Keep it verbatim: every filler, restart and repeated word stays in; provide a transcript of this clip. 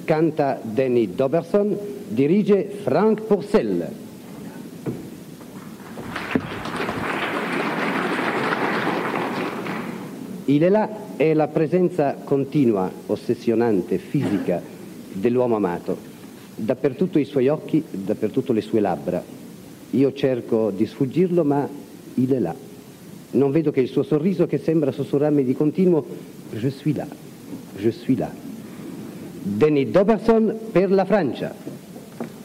canta Danny Doberson, dirige Frank Purcell. Il est là è la presenza continua, ossessionante, fisica dell'uomo amato, dappertutto i suoi occhi, dappertutto le sue labbra. Io cerco di sfuggirlo, ma il est là. Non vedo che il suo sorriso che sembra sussurrarmi di continuo «Je suis là, je suis là». Danny Doberson per la Francia.